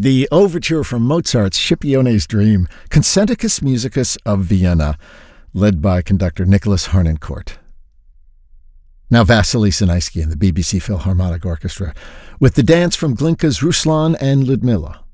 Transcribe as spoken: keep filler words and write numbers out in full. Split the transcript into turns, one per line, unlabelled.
the overture from Mozart's Scipione's Dream, Concenticus Musicus of Vienna, led by conductor Nicholas Harnoncourt. Now Vasily Sinaisky and the B B C Philharmonic Orchestra, with the dance from Glinka's Ruslan and Ludmilla.